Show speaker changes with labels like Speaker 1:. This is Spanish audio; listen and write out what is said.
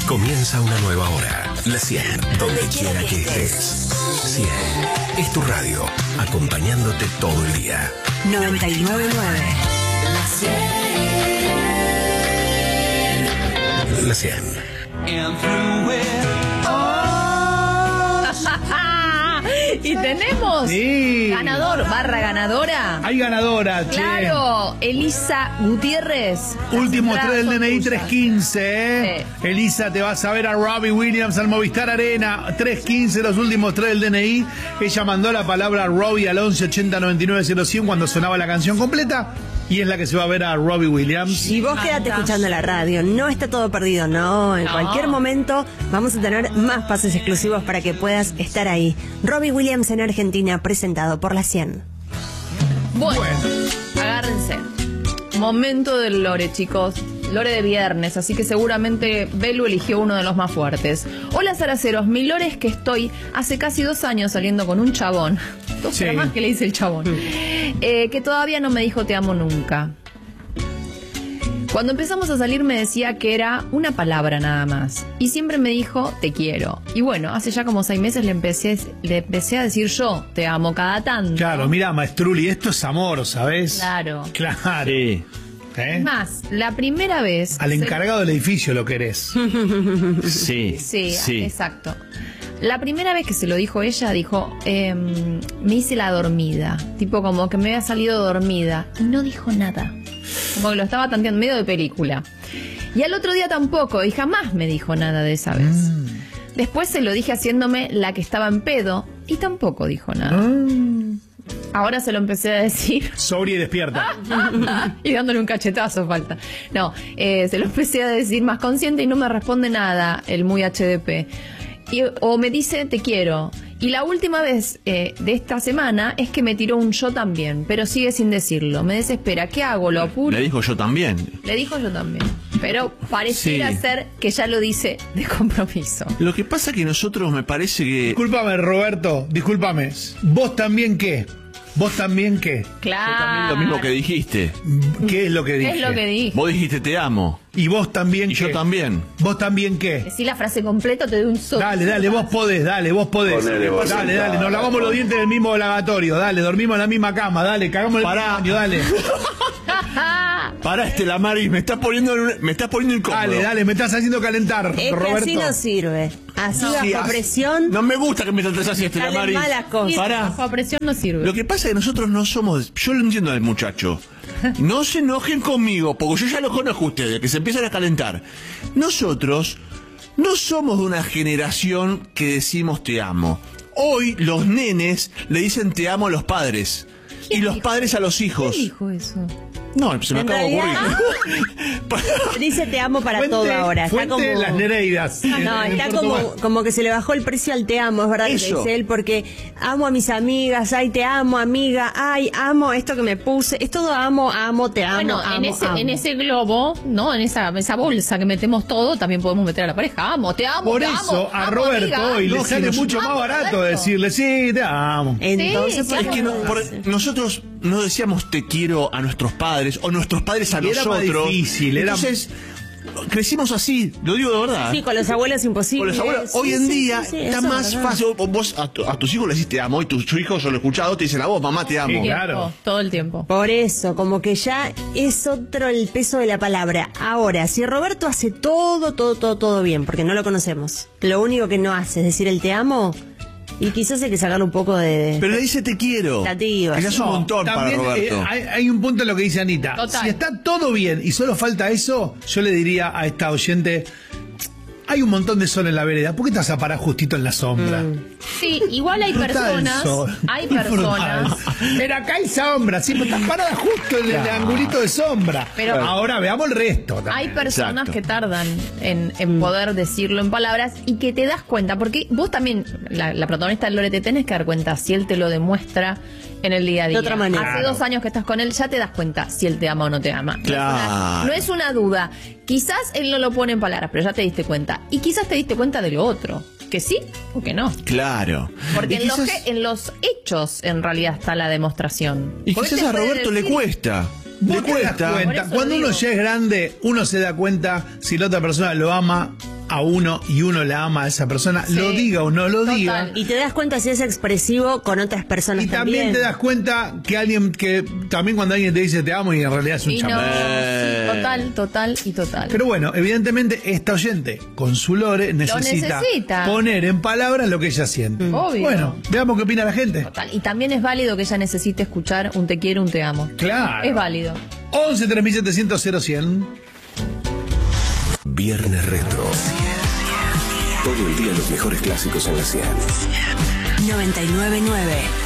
Speaker 1: Comienza una nueva hora. La 100, donde quiera que estés. 100 es tu radio, acompañándote todo el día.
Speaker 2: 99.9.
Speaker 1: La 100.
Speaker 3: Y tenemos ganador barra ganadora.
Speaker 4: Hay ganadora,
Speaker 3: Claro, Elisa Gutiérrez.
Speaker 4: Último 3 del DNI,
Speaker 3: tuyas.
Speaker 4: 315,
Speaker 3: Sí.
Speaker 4: Elisa, te vas a ver a Robbie Williams al Movistar Arena. 315, los últimos 3 del DNI. Ella mandó la palabra Robbie al 11 80 99 0100 cuando sonaba la canción completa. Y es la que se va a ver a Robbie Williams.
Speaker 2: Y vos quédate escuchando la radio, no está todo perdido, no. En cualquier momento vamos a tener más pases exclusivos para que puedas estar ahí. Robbie Williams en Argentina, presentado por la 100.
Speaker 3: Bueno, agárrense. Momento del Lore, chicos. Lore de viernes, así que seguramente Belu eligió uno de los más fuertes. Hola, Zaraceros. Mi Lore es que estoy hace casi 2 años saliendo con un chabón. 2
Speaker 4: Sí.
Speaker 3: más que le dice el chabón. Que todavía no me dijo te amo nunca. Cuando empezamos a salir me decía que era una palabra nada más. Y siempre me dijo te quiero. Y bueno, hace ya como 6 meses le empecé a decir yo te amo cada tanto.
Speaker 4: Claro, mira, maestruli, esto es amor, ¿sabes?
Speaker 3: Claro.
Speaker 4: Claro.
Speaker 5: Sí.
Speaker 4: ¿Eh?
Speaker 3: Más, la primera vez...
Speaker 4: Al encargado del edificio lo querés.
Speaker 5: Sí.
Speaker 3: Sí, exacto. La primera vez que se lo dijo ella, dijo, me hice la dormida. Tipo como que me había salido dormida. Y no dijo nada. Como que lo estaba tanteando medio de película. Y al otro día tampoco, y jamás me dijo nada de esa vez. Después se lo dije haciéndome la que estaba en pedo, y tampoco dijo nada. Ahora se lo empecé a decir.
Speaker 4: Sobria y despierta.
Speaker 3: Y dándole un cachetazo falta. No, se lo empecé a decir más consciente y no me responde nada el muy HDP. O me dice te quiero. Y la última vez de esta semana es que me tiró un yo también, pero sigue sin decirlo. Me desespera. ¿Qué hago? ¿Lo apuro?
Speaker 5: Le dijo yo también.
Speaker 3: Le dijo yo también. Pero pareciera
Speaker 5: Sí.
Speaker 3: ser que ya lo dice de compromiso.
Speaker 5: Lo que pasa que nosotros me parece que...
Speaker 4: Discúlpame, Roberto, discúlpame. ¿Vos también qué? ¿Vos también qué?
Speaker 3: Claro.
Speaker 5: Yo también lo mismo que dijiste.
Speaker 4: ¿Qué es lo que
Speaker 3: ¿Qué
Speaker 4: dije?
Speaker 3: es lo que dije?
Speaker 5: Vos dijiste te amo.
Speaker 4: ¿Y vos también
Speaker 5: Y
Speaker 4: qué?
Speaker 5: yo también.
Speaker 4: ¿Vos también qué?
Speaker 3: Decí la frase completa, te doy un solo.
Speaker 4: Dale, vos podés, vos podés.
Speaker 6: Ponele vos
Speaker 4: Dale,
Speaker 6: sentado.
Speaker 4: nos lavamos los dientes del mismo lavatorio, dale, dormimos en la misma cama, dale, cagamos en el mismo baño, dale.
Speaker 5: Pará, Estela Maris, me estás poniendo incómodo.
Speaker 4: Dale, me estás haciendo calentar,
Speaker 2: Es que
Speaker 4: Roberto.
Speaker 2: así no sirve. Así
Speaker 5: Sí,
Speaker 2: bajo presión
Speaker 5: No me gusta que me trates así, Estela
Speaker 2: salen
Speaker 5: Maris.
Speaker 2: malas cosas.
Speaker 5: Pará.
Speaker 3: Bajo presión no sirve.
Speaker 5: Lo que pasa es que nosotros no somos... Yo lo entiendo al muchacho. No se enojen conmigo, porque yo ya lo conozco a ustedes, que se empiezan a calentar. Nosotros no somos de una generación que decimos te amo. Hoy los nenes le dicen te amo a los padres. Y los padres a los hijos.
Speaker 3: ¿Quién dijo eso?
Speaker 5: No, se me
Speaker 2: En
Speaker 5: acaba de
Speaker 2: realidad-
Speaker 5: ocurrir.
Speaker 2: dice te amo para
Speaker 4: Fuente-
Speaker 2: todo ahora. Está
Speaker 4: fuente
Speaker 2: como...
Speaker 4: las Nereidas.
Speaker 2: No, está como que se le bajó el precio al te amo, es verdad que
Speaker 5: Eso.
Speaker 2: dice él, porque amo a mis amigas, ay, te amo, amiga, ay, amo esto que me puse, es todo amo, te amo,
Speaker 3: Bueno,
Speaker 2: amo,
Speaker 3: en
Speaker 2: amo.
Speaker 3: ese globo, ¿no? En esa bolsa que metemos todo, también podemos meter a la pareja. Amo, te amo,
Speaker 4: Por
Speaker 3: te
Speaker 4: eso
Speaker 3: amo,
Speaker 4: a
Speaker 3: amo,
Speaker 4: Roberto
Speaker 3: amiga.
Speaker 4: hoy le
Speaker 5: No,
Speaker 4: sale
Speaker 5: que
Speaker 4: mucho más
Speaker 3: amo,
Speaker 4: barato
Speaker 3: Roberto.
Speaker 4: decirle sí, te amo.
Speaker 2: Entonces,
Speaker 3: Sí,
Speaker 5: Es que nosotros no decíamos te quiero a nuestros padres o nuestros padres a
Speaker 4: Y era más
Speaker 5: nosotros.
Speaker 4: difícil, era-
Speaker 5: Entonces, crecimos así, lo digo de verdad.
Speaker 2: sí, con los abuelos
Speaker 5: Con
Speaker 2: imposible.
Speaker 5: los abuelos.
Speaker 2: Sí,
Speaker 5: Hoy en
Speaker 2: sí,
Speaker 5: día
Speaker 2: sí, sí,
Speaker 5: está
Speaker 2: eso
Speaker 5: más
Speaker 2: es verdad.
Speaker 5: fácil. Vos a tus hijos le decís te amo y tus hijos, yo lo he escuchado, te dicen a vos, mamá, te amo.
Speaker 4: Sí,
Speaker 3: Tiempo,
Speaker 4: claro.
Speaker 3: todo el tiempo.
Speaker 2: Por eso, como que ya es otro el peso de la palabra. Ahora, si Roberto hace todo bien, porque no lo conocemos, lo único que no hace es decir el te amo, y quizás hay que sacarle un poco de...
Speaker 5: Pero le dice te quiero.
Speaker 2: Expectativas.
Speaker 5: Que ya es un
Speaker 4: No,
Speaker 5: montón
Speaker 4: también,
Speaker 5: para Roberto.
Speaker 4: hay un punto en lo que dice Anita.
Speaker 3: Total.
Speaker 4: Si está todo bien y solo falta eso, yo le diría a esta oyente, hay un montón de sol en la vereda, ¿por qué te vas a parar justito en la sombra?
Speaker 3: Sí, igual hay
Speaker 4: Disfrutá del
Speaker 3: personas,
Speaker 4: sol.
Speaker 3: hay
Speaker 4: Disfrutá
Speaker 3: personas.
Speaker 4: del sol. Pero acá hay sombra, sí, pero estás parada justo en el angulito de sombra.
Speaker 3: Pero-
Speaker 4: ahora veamos el resto. también.
Speaker 3: Hay personas
Speaker 5: Exacto.
Speaker 3: que tardan en poder decirlo en palabras y que te das cuenta, porque vos también, la protagonista del Lore, te tenés que dar cuenta si él te lo demuestra en el día a día.
Speaker 2: De otra manera.
Speaker 3: Hace 2 años que estás con él, ya te das cuenta si él te ama o no te ama.
Speaker 5: Claro.
Speaker 3: No es una duda. Quizás él no lo pone en palabras, pero ya te diste cuenta. Y quizás te diste cuenta de lo otro. Que sí o que no.
Speaker 5: Claro.
Speaker 3: Porque
Speaker 5: Y
Speaker 3: en los hechos en realidad está la demostración.
Speaker 5: Y
Speaker 3: Porque
Speaker 5: quizás
Speaker 3: te
Speaker 5: a
Speaker 3: puede
Speaker 5: Roberto le
Speaker 3: decir-
Speaker 5: cuesta.
Speaker 4: Vos
Speaker 5: Le
Speaker 4: te das
Speaker 5: cuesta.
Speaker 4: cuenta.
Speaker 3: Por eso
Speaker 4: Cuando uno
Speaker 3: digo.
Speaker 4: ya es grande, uno se da cuenta si la otra persona lo ama a uno y uno la ama a esa persona,
Speaker 3: Sí.
Speaker 4: lo diga o no lo
Speaker 3: Total.
Speaker 4: diga.
Speaker 2: Y te das cuenta si es expresivo con otras personas
Speaker 4: Y también te das cuenta que también cuando alguien te dice te amo y en realidad es un
Speaker 3: Y no,
Speaker 4: chamán.
Speaker 3: sí, total y total.
Speaker 4: Pero bueno, evidentemente esta oyente con su lore necesita poner en palabras lo que ella siente.
Speaker 3: Obvio.
Speaker 4: Bueno, veamos qué opina la gente.
Speaker 3: Total. Y también es válido que ella necesite escuchar un te quiero, un te amo.
Speaker 4: Claro.
Speaker 3: Es válido.
Speaker 4: 11 3700 0100.
Speaker 1: Viernes Retro. Todo el día los mejores clásicos en la 100.
Speaker 6: 99.9